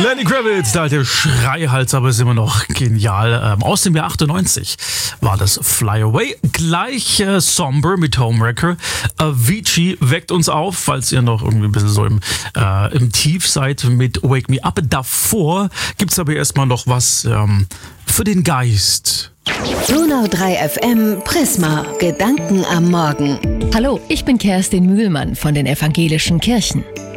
Lenny Kravitz, der alte Schreihals, aber ist immer noch genial. Aus dem Jahr 98 war das Fly Away. Gleich Somber mit Homewrecker. Avicii weckt uns auf, falls ihr noch irgendwie ein bisschen so im Tief seid mit Wake Me Up. Davor gibt's aber erstmal noch was für den Geist. Donau 3 FM Prisma. Gedanken am Morgen. Hallo, ich bin Kerstin Mühlmann von den Evangelischen Kirchen.